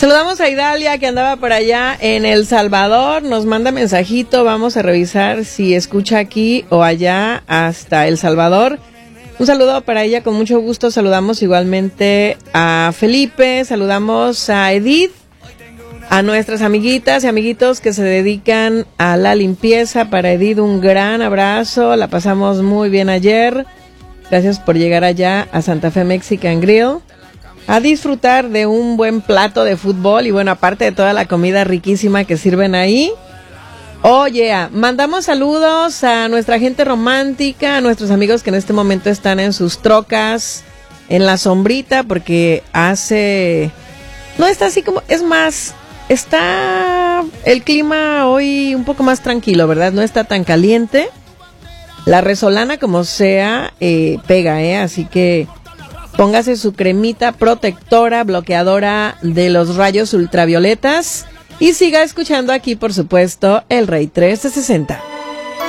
Saludamos a Idalia, que andaba por allá en El Salvador, nos manda mensajito, vamos a revisar si escucha aquí o allá hasta El Salvador. Un saludo para ella, con mucho gusto. Saludamos igualmente a Felipe, saludamos a Edith, a nuestras amiguitas y amiguitos que se dedican a la limpieza. Para Edith, un gran abrazo, la pasamos muy bien ayer. Gracias por llegar allá a Santa Fe Mexican Grill a disfrutar de un buen plato de fútbol y bueno, aparte de toda la comida riquísima que sirven ahí. Oye, mandamos saludos a nuestra gente romántica, a nuestros amigos que en este momento están en sus trocas, en la sombrita, porque no está así como, es más, está el clima hoy un poco más tranquilo, ¿verdad? No está tan caliente. La resolana, como sea, pega, así que póngase su cremita protectora, bloqueadora de los rayos ultravioletas y siga escuchando aquí, por supuesto, el Rey 1360.